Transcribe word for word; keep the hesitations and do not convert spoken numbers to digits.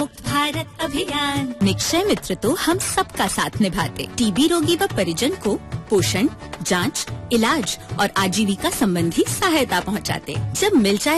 मुक्त भारत अभियान। निक्षय मित्र तो हम सबका साथ निभाते, टीबी रोगी व परिजन को पोषण, जांच, इलाज और आजीविका संबंधी सहायता पहुंचाते। जब मिल जाए